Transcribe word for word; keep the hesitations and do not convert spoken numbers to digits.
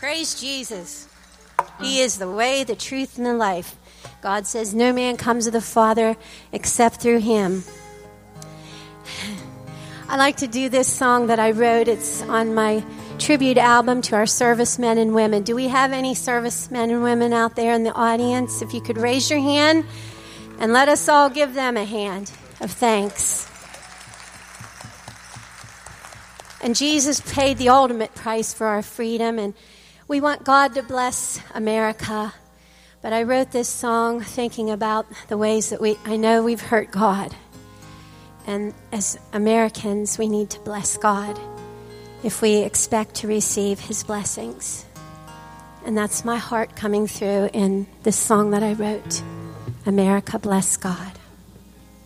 Praise Jesus. He is the way, the truth, and the life. God says no man comes to the Father except through him. I like to do this song that I wrote. It's on my tribute album to our servicemen and women. Do we have any servicemen and women out there in the audience? If you could raise your hand and let us all give them a hand of thanks. And Jesus paid the ultimate price for our freedom, and we want God to bless America. But I wrote this song thinking about the ways that we, I know we've hurt God. And as Americans, we need to bless God if we expect to receive his blessings. And that's my heart coming through in this song that I wrote, America, Bless God.